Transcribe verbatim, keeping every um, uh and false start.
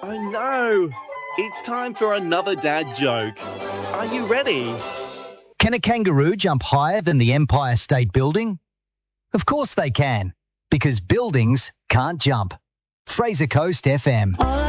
Oh no! It's time for another dad joke. Are you ready? Can a kangaroo jump higher than the Empire State Building? Of course they can, because buildings can't jump. Fraser Coast F M.